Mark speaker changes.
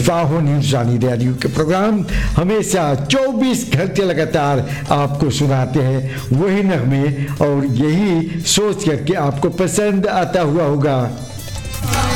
Speaker 1: बाहो न्यूज़ानी रेडियो के प्रोग्राम हमेशा 24 घंटे लगातार आपको सुनाते हैं वही नगमे, और यही सोच करके आपको पसंद आता हुआ होगा।